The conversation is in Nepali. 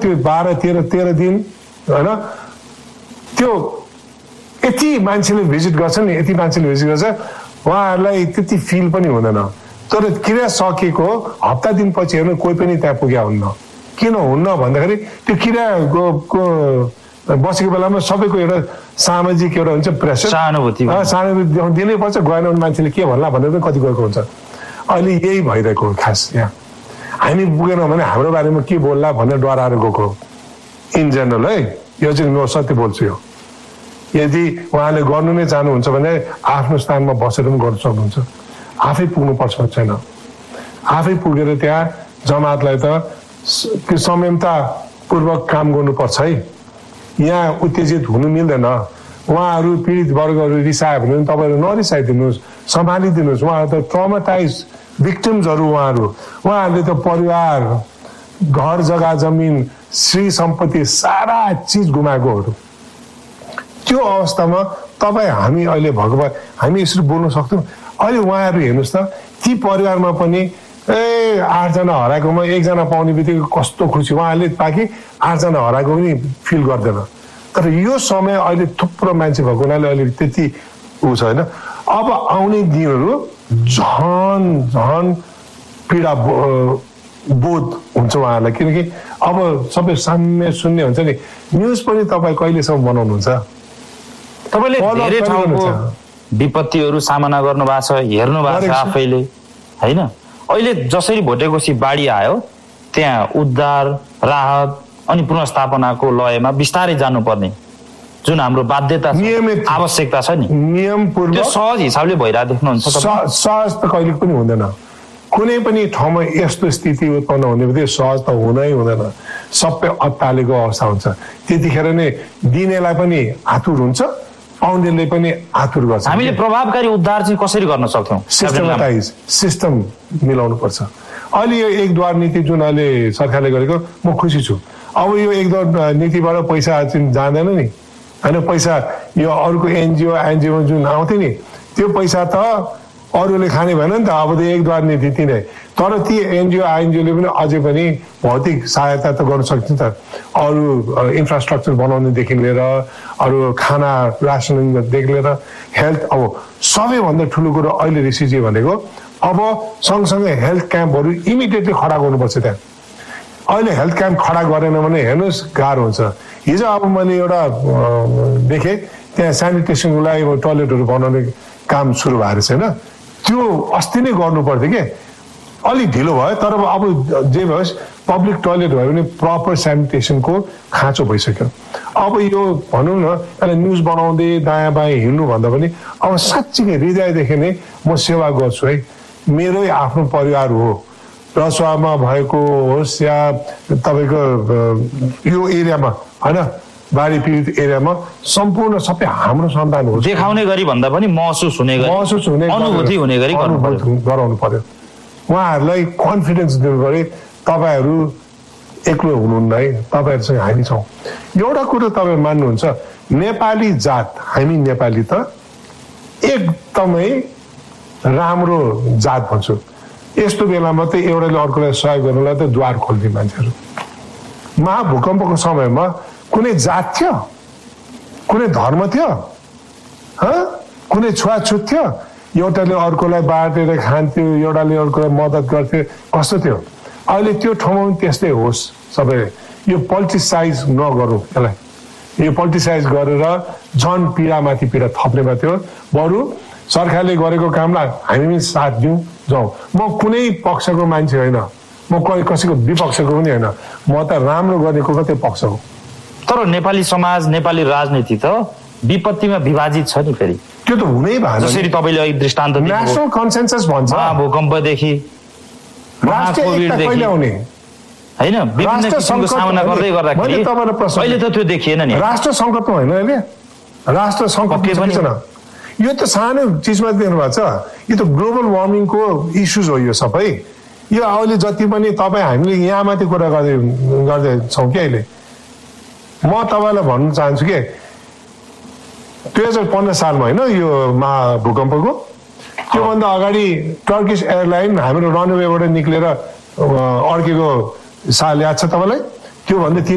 त्यो 12-13 दिन होइन त्यो यति मान्छेले भिजिट गर्छ नि यति मान्छेले भिजिट गर्छ उहाँहरूलाई त्यति फिल पनि हुँदैन तर क्रिया सकेको हप्ता दिनपछि हेर्नु कोही पनि त्यहाँ पुग्या हुन्न किन हुन्न भन्दाखेरि त्यो क्रियाको बसेको बेलामा सबैको एउटा सामाजिक एउटा हुन्छ प्रेसर सहानुभूति दिनै पर्छ गएन भने मान्छेले के भन्ला भनेर पनि कति गएको हुन्छ अहिले यही भइरहेको खास यहाँ हामी पुगेनौँ भने हाम्रो बारेमा के बोल्ला भनेर डराएर गएको इन जेनरल है यो चाहिँ म सत्य बोल्छु यो यदि उहाँले गर्नु नै चाहनुहुन्छ भने आफ्नो स्थानमा बसेर पनि गर्नु सक्नुहुन्छ आफै पुग्नुपर्छ छैन आफै पुगेर त्यहाँ जमातलाई त संयमतापूर्वक काम गर्नुपर्छ है यहाँ उत्तेजित हुनु मिल्दैन उहाँहरू पीडित वर्गहरू रिसायो भने तपाईँहरू नरिसाइदिनुहोस् सम्हालिदिनुहोस् उहाँहरू त ट्रमाटाइज भिक्टिम्सहरू उहाँहरूले त परिवार घर जग्गा जमिन श्री सम्पत्ति सारा चिज गुमाएकोहरू त्यो अवस्थामा तपाईँ हामी अहिले भगवान् हामी यसरी बोल्न सक्छौँ अहिले उहाँहरू हेर्नुहोस् त ती परिवारमा पनि 8 जना हराएकोमा 1 जना पाउने बित्तिकै कस्तो खुसी उहाँहरूले ताकि 8 जना हराएको पनि फिल गर्दैन तर यो समय अहिले थुप्रो मान्छे भएको हुनाले अहिले त्यति ऊ छैन अब आउने दिनहरू झन पीडा बोध हुन्छ उहाँहरूलाई किनकि अब सबै साम्य शून्य हुन्छ नि न्युज पनि तपाईँ कहिलेसम्म बनाउनुहुन्छ तपाईँले धेरै ठाउँको विपत्तिहरू सामना गर्नु भएको छ हेर्नु भएको छ आफैले होइन अहिले जसरी भोटेकोसी बाढी आयो त्यहाँ उद्धार राहत अनि पुनर्स्थापनाको लयमा बिस्तारै जानुपर्ने जुन हाम्रो बाध्यता छ आवश्यकता छ नि नियमपूर्वक सहज हिसाबले भइरहेको देख्नुहुन्छ सहज त कहिले पनि हुँदैन कुनै पनि ठाउँमा यस्तो स्थिति उत्पन्न हुने बित्तिकै सहज त हुनै हुँदैन सबै अत्तालेको अवस्था हुन्छ त्यतिखेर नै दिनेलाई पनि आतुर हुन्छ पाउनेले पनि आतुर गर्छ हामीले प्रभावकारी उद्धार चाहिँ कसरी गर्न सक्छौँ सिस्टम मिलाउनु पर्छ अहिले यो एक द्वार नीति जुन अहिले सरकारले गरेको म खुसी छु अब यो एक द्वार नीतिबाट पैसा चाहिँ जाँदैन नि होइन पैसा यो अरूको एनजिओ जुन आउँथ्यो नि त्यो पैसा त अरूले खाने भएन नि त अब त एक द्वार नीति तिनै तर ती एनजिओले पनि अझै पनि भौतिक सहायता त गर्न सक्छ नि त अरू इन्फ्रास्ट्रक्चर बनाउनेदेखि लिएर अरू खाना रासनिङदेखि लिएर हेल्थ अब सबैभन्दा ठुलो कुरो अहिले ऋषिजी भनेको अब सँगसँगै हेल्थ क्याम्पहरू इमिडिएटली खडा गर्नुपर्छ त्यहाँ अहिले हेल्थ क्याम्प खडा गरेन भने हेर्नुहोस् गाह्रो हुन्छ हिजो अब मैले एउटा देखेँ त्यहाँ सेनिटेसनको लागि टोयलेटहरू बनाउने काम सुरु भएको छैन त्यो अस्ति नै गर्नु पर्थ्यो कि अलिक ढिलो भयो तर अब जे होस् पब्लिक टोयलेट भयो भने प्रपर सेनिटेसनको खाँचो भइसक्यो अब यो भनौँ न यसलाई न्युज बनाउँदै दायाँ बायाँ हिँड्नु भन्दा पनि अब साँच्चीकै हृदयदेखि नै म सेवा गर्छु है मेरै आफ्नो परिवार हो रसुवामा भएको होस् या तपाईँको यो एरियामा होइन बाढी पीडित एरियामा सम्पूर्ण सबै हाम्रो सन्तान हो देखाउने गरी भन्दा पनि महसुस हुने अनुभूति हुने गरी गराउनु पर्यो उहाँहरूलाई कन्फिडेन्स दिनु पऱ्यो तपाईँहरू एक्लो हुनुहुन्न है तपाईँहरूसँग हामी छौँ एउटा कुरो तपाईँ मान्नुहुन्छ नेपाली जात हामी नेपाली त एकदमै राम्रो जात भन्छु यस्तो बेलामा त एउटाले अर्कोलाई सहयोग गर्नलाई त द्वार खोल्ने मान्छेहरू महाभूकम्पको समयमा कुनै जात थियो कुनै धर्म थियो कुनै छुवाछुत थियो एउटाले अर्कोलाई बाँडेर खान्थ्यो एउटाले अर्कोलाई मद्दत गर्थ्यो कस्तो थियो अहिले त्यो ठाउँमा पनि त्यस्तै होस् सबै यो पोलिटिसाइज नगरौँ यसलाई यो पोलिटिसाइज गरेर झन पीडामाथि पीडा थप्नेमा थियो बरु सरकारले गरेको कामलाई हामी पनि साथ दिउँ जाउँ म कुनै पक्षको मान्छे होइन म कसैको विपक्षको पनि होइन म त राम्रो गरेको मात्रै पक्ष हो तर नेपाली समाज नेपाली राजनीति त विपत्तिमा विभाजित छ नि फेरि त्यो त हुनै भएन जसरी तपाईँले अघि दृष्टान्त नेसनल कन्सेन्सस भन्छ भूकम्पदेखि कहिले आउने होइन विभिन्न किसिमको सामना गर्दै गर्दाखेरि अहिले त त्यो देखिएन नि राष्ट्र सङ्कटमा होइन अहिले राष्ट्र सङ्कट के पनि छैन यो त सानो चिजमा दिनु भएको छ यो त ग्लोबल वार्मिङको इस्युज हो यो सबै यो अहिले जति पनि तपाईँ हामीले यहाँ माथि कुरा गर्दैछौँ कि अहिले म तपाईँलाई भन्न चाहन्छु कि 2015 सालमा होइन यो भूकम्पको त्योभन्दा अगाडि टर्किस एयरलाइन हाम्रो रनवेबाट निक्लेर अड्केको साल याद छ तपाईँलाई त्योभन्दा